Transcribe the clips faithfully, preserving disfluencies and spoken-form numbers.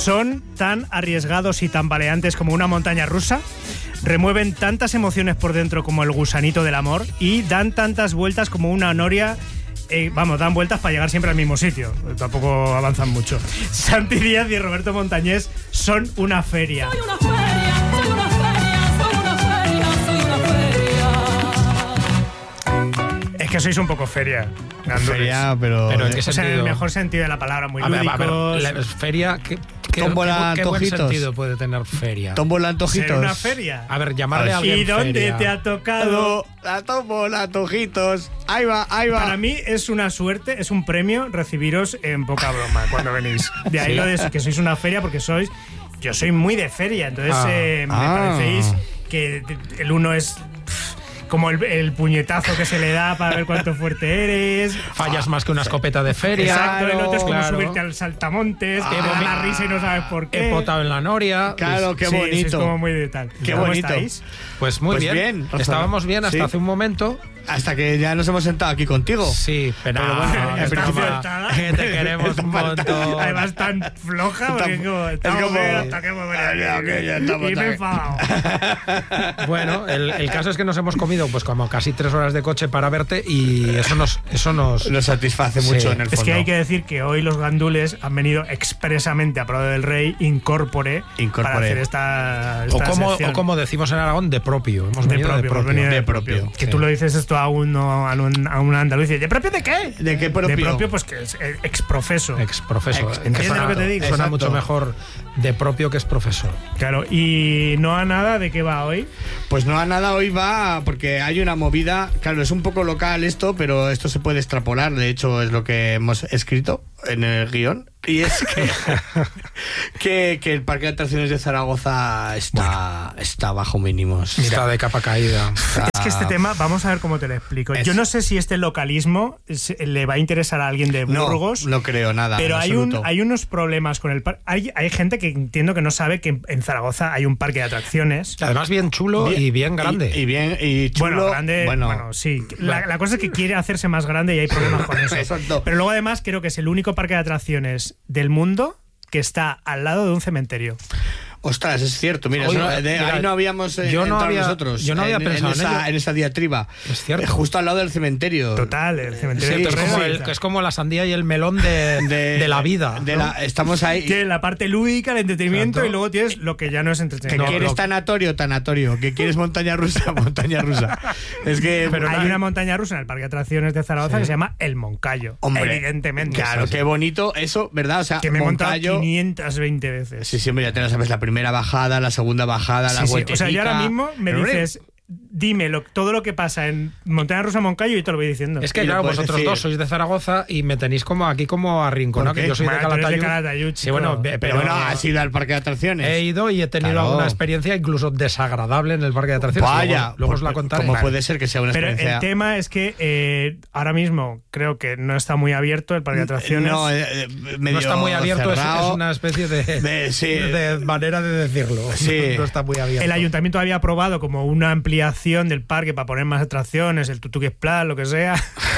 Son tan arriesgados y tambaleantes como una montaña rusa, remueven tantas emociones por dentro como el gusanito del amor y dan tantas vueltas como una noria. Eh, vamos, dan vueltas para llegar siempre al mismo sitio. Tampoco avanzan mucho. Santi Díaz y Roberto Montañés son una feria. Soy una feria, soy una feria, soy una feria, soy una feria. Es que sois un poco feria. Feria, pero... Pero ¿en qué O sea, en sentido? el mejor sentido de la palabra, muy A ver, a ver, lúdicos. la feria, ¿qué, qué, Tómbola, qué, qué buen antojitos. sentido puede tener feria? Tómbola, antojitos. Ser una feria. A ver, llamarle a, alguien ¿Y dónde feria. te ha tocado? La tómbola, antojitos. Ahí va, ahí va. Para mí es una suerte, es un premio recibiros en poca broma cuando venís. De ahí Sí. lo de que sois una feria, porque sois... Yo soy muy de feria, entonces Ah. eh, me Ah. parecéis que el uno es... pff, como el, el puñetazo que se le da para ver cuánto fuerte eres. Fallas más que una escopeta de feria. Exacto, el otro es como claro. subirte al saltamontes, que Ah. te da la risa y no sabes por qué. He potado en la noria. Claro, qué Sí, bonito. sí, es como muy de tal. Qué ¿Cómo bonito. estáis? Pues muy Pues bien. bien, Rafa. Estábamos bien hasta Sí. hace un momento. Hasta que ya nos hemos sentado aquí contigo. Sí, pero, Pero bueno, no, en está principio mal. está- Que te queremos está un falta- montón. Además tan floja, porque Tan- como, es estamos como- bien hasta que volver Ah, ya, aquí. ok, ya estamos, Y me he está enfadado. Bueno, el, el caso es que nos hemos comido pues como casi tres horas de coche para verte y eso nos eso nos Nos satisface Sí. mucho en el fondo. Es que hay que decir que hoy los gandules han venido expresamente a Prado del Rey incorpore, Incorpore. para hacer esta, o esta como sección. o como decimos en Aragón de propio. Hemos de venido propio, de hemos propio. venido de De propio. propio, Que sí. tú lo dices esto a, uno, a, un, a una andalucía. ¿De propio de qué? ¿De qué propio? De propio, pues que es eh, exprofeso. Ex profesor. Ex- Que ¿entiendes suena- lo que te digo? Suena Exacto. mucho mejor de propio que es profesor. Claro, y no a nada de qué va hoy. Pues no a nada hoy va, porque hay una movida. Claro, es un poco local esto, pero esto se puede extrapolar. De hecho, es lo que hemos escrito en el guión. Y es que, que, que el Parque de Atracciones de Zaragoza está, está bajo mínimos. Está de capa caída. Es que este tema, vamos a ver cómo te lo explico. Es- Yo no sé si este localismo se- le va a interesar a alguien de No, Burgos. no creo nada. Pero en hay, un, absoluto. hay unos problemas con el parque. Hay, hay gente que entiendo que no sabe que en, en Zaragoza hay un parque de atracciones. Además bien chulo Bien- y bien grande. Y, y bien, y chulo. Bueno, grande, bueno, bueno, sí. La, la cosa es que quiere hacerse más grande y hay problemas con eso. Exacto. Pero luego además creo que es el único parque de atracciones del mundo que está al lado de un cementerio. Ostras, es cierto. Mira, Oye, eso no- de- mira, ahí no habíamos eh, yo no entrado había- nosotros. yo no había en, pensado en en esa, ello. en esa diatriba. Es cierto. Eh, Justo al lado del cementerio. Total, el cementerio Sí, de que, es como Torrero. el- que es como la sandía y el melón de, de, la vida. de ¿no? la- estamos ahí. Tiene la parte lúdica, el entretenimiento Exacto. y luego tienes lo que ya no es Que entretenimiento. No, quieres lo- tanatorio, tanatorio. Que quieres montaña rusa, montaña rusa. Es que. Pero hay nada, una montaña rusa en el parque de atracciones de Zaragoza Sí. que se llama El Moncayo. Hombre, evidentemente. Claro, qué bonito eso, ¿verdad? O sea, Que me he montado Moncayo. quinientas veinte veces. Sí, sí, hombre, ya te lo sabes. La primera bajada, la segunda bajada, la Sí, sí. vueltecita. O sea, yo ahora mismo me Pero, hombre, dices, dime lo, todo lo que pasa en Montaña Rusa Moncayo y te lo voy diciendo. Es que Y lo claro, puedes vosotros decir. dos sois de Zaragoza y me tenéis como aquí como arrinconado, ¿Por que qué? yo soy de Bueno, tú eres de Calatayud. Calatayud, Sí, chico. bueno, ve- Pero pero bueno, has ido al parque de atracciones. he ido y he tenido Claro. una experiencia incluso desagradable en el parque de atracciones. Vaya, luego, luego os la pues, contaré. ¿cómo Vale. puede ser que sea una Pero experiencia? el tema es que eh, ahora mismo creo que no está muy abierto el parque de atracciones. No, eh, eh, medio No está muy abierto, es, cerrado. es una especie de, De- sí. de manera de decirlo. Sí. No está muy abierto. El ayuntamiento había aprobado como una ampliación del parque para poner más atracciones, el Tutuki Splash, lo que sea.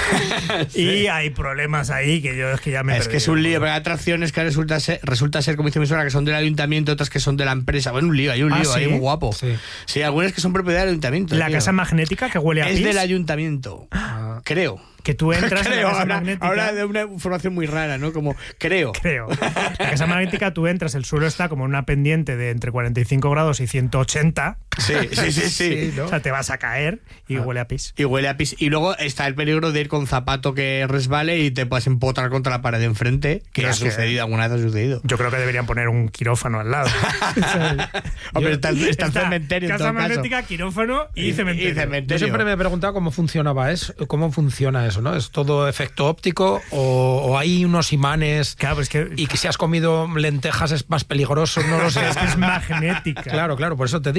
Y hay problemas ahí que yo es que ya me he Es que es perdido. un lío, porque hay atracciones que resulta ser, resulta ser, como dice mi suegra, que son del ayuntamiento, otras que son de la empresa. Bueno, un lío, hay un ¿Ah, lío sí? ahí muy guapo. Sí. Sí, algunas que son propiedad del ayuntamiento. La tío. casa magnética que huele a es pis, del ayuntamiento. Ah. Creo. que tú entras en la Creo, casa ahora, magnética. ahora de una información muy rara, ¿no? Como, creo. Creo. La casa magnética, tú entras, el suelo está como en una pendiente de entre cuarenta y cinco grados y ciento ochenta. Sí, sí, sí, sí. Sí, ¿no? O sea, te vas a caer y huele a pis. Y huele a pis. Y luego está el peligro de ir con zapato que resbale y te puedas empotrar contra la pared de enfrente, que Pero ha es que- sucedido, alguna vez ha sucedido. Yo creo que deberían poner un quirófano al lado. Hombre, está, está el Está cementerio en casa todo caso. magnética, quirófano y, cementerio. Y cementerio. Yo siempre me he preguntado cómo funcionaba eso, cómo funciona eso, ¿no? ¿Es todo efecto óptico o, o hay unos imanes Claro, pues que, y que si has comido lentejas es más peligroso? No lo sé. es que es magnética. Claro, claro, por eso te digo. Si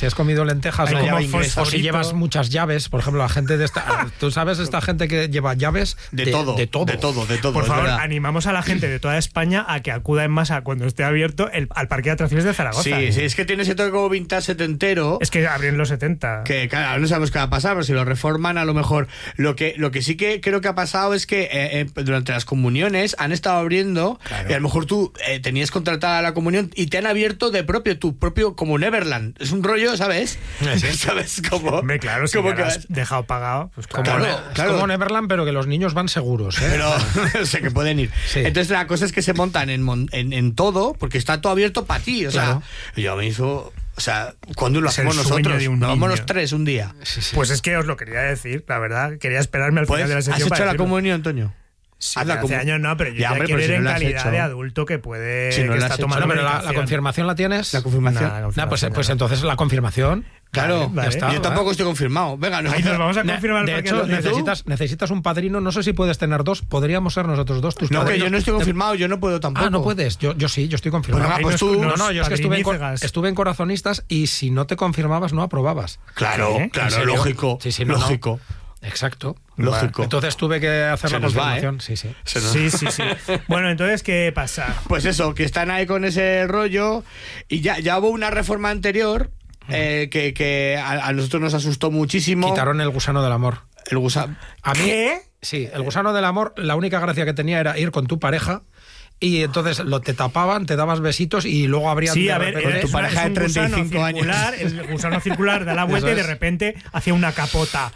has comido lentejas Hay o, como o si fosforito. llevas muchas llaves, por ejemplo, la gente de esta, tú sabes esta gente que lleva llaves De, todo, de todo, de todo, de todo. Por es favor, verdad. animamos a la gente de toda España a que acuda en masa cuando esté abierto el, al Parque de Atracciones de Zaragoza. Sí, sí, es que tiene ese toque como vintage setentero. Es que abrió en los setenta. Que claro, no sabemos qué va a pasar, pero si lo reforman a lo mejor. Lo que, lo que sí que creo que ha pasado es que eh, eh, durante las comuniones han estado abriendo y a lo mejor tú eh, tenías contratada la comunión y te han abierto de propio, tu propio, como Neverland. Es un rollo, ¿sabes? ¿Sabes cómo? Hombre, claro, si como ya que lo has dejado pagado, pues como, claro. Claro, Ne- es claro. como Neverland, pero que los niños van seguros, ¿eh? Pero sé que pueden ir. Sí. Entonces la cosa es que se montan en, mon- en, en todo porque está todo abierto para ti. O Claro. sea, yo me hizo. O sea, cuando lo Es el hacemos sueño nosotros, de un nos vamos niño. los tres un día. Sí, sí. Pues es que os lo quería decir, la verdad. Quería esperarme al Pues, final de la ¿has sección hecho para la decirlo. comunión, Antonio? Sí, Haz la hace comu- años no, pero yo Ya, ya, hombre, quiero pero ir si en no la has calidad hecho. de adulto que puede Si no que la está has hecho. tomando Bueno, pero la, la medicación. confirmación la tienes. La confirmación. Nah, la Nah, pues, confirmación pues no. entonces la confirmación. Claro, Vale, vale. ya está. yo tampoco estoy confirmado. Venga, Ahí nos vamos a Ne- confirmar de para que hecho, lo- ¿y tú? necesitas, necesitas un padrino. No sé si puedes tener dos. Podríamos ser nosotros dos. Tus No, que padrinos. yo no estoy confirmado, yo no puedo tampoco. Ah, no puedes. Yo, yo sí, yo estoy confirmado. Pues venga, Ahí pues nos- tú- nos No, no, yo es que estuve en, cor- padrinícegas. estuve en Corazonistas y si no te confirmabas, no aprobabas. Claro, ¿Sí? ¿En claro, serio? lógico. Sí, sí, no, no. lógico. Exacto. Lógico. Entonces tuve que hacer Se la nos va, confirmación. Sí, sí. Se nos- Sí, sí, sí. Bueno, entonces, ¿qué pasa? Pues eso, que están ahí con ese rollo y ya, ya hubo una reforma anterior eh, que, que a, a nosotros nos asustó muchísimo. Quitaron el gusano del amor. El gusano. A mí, ¿Qué? sí, el gusano del amor, la única gracia que tenía era ir con tu pareja y entonces lo te tapaban, te dabas besitos y luego abrían Sí, de a ver, repente- es, tu una- pareja es un de treinta y gusano cinco años. circular, el gusano circular da la vuelta Eso y de es. repente hacía una capota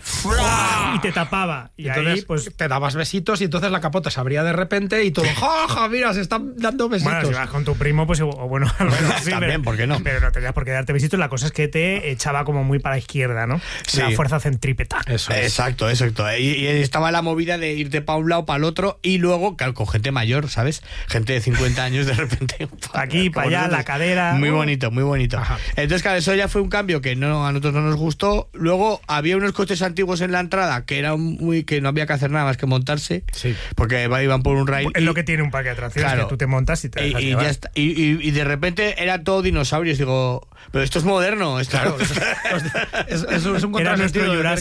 y te tapaba. Y entonces ahí, pues, te dabas besitos y entonces la capota se abría de repente y todo, ¡ja, ja! Mira, se están dando besitos. bueno, si vas con tu primo, pues o bueno, al menos sí, también, pero, ¿por qué no? Pero no tenías por qué darte besitos. La cosa es que te echaba como muy para la izquierda, ¿no? Sí. La fuerza centrípeta. Eso es. Exacto, exacto. Y, y estaba la movida de irte para un lado, para el otro, y luego, claro, con gente mayor, ¿sabes? Gente de cincuenta años de repente. Aquí, como para allá, nosotros. la cadera. Muy Uh. bonito, muy bonito. Ajá. Entonces, claro, eso ya fue un cambio que no, a nosotros no nos gustó. Luego había unos coches antiguos en la entrada que eran muy que no había que hacer nada más que montarse. Sí. Porque iban por un rail. Es y- lo que tiene un parque de atracciones, Claro. que tú te montas y te y, dejas y llevar. ya está. Y, y- y de repente era todo dinosaurios. Digo, pero esto es moderno. Esto Claro, es, es- es un Era nuestro contrasentido. Jurassic